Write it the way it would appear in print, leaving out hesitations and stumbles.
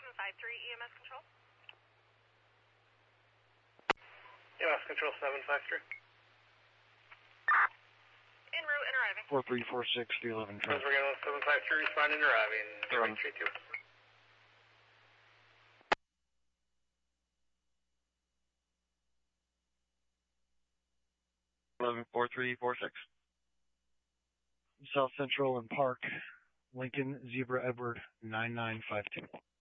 EMS Control. EMS Control 753. En route and arriving. 4346 11 traffic. We're 753 responding, arriving. 3832. 114346. South Central and Park, Lincoln, Zebra Edward 9952.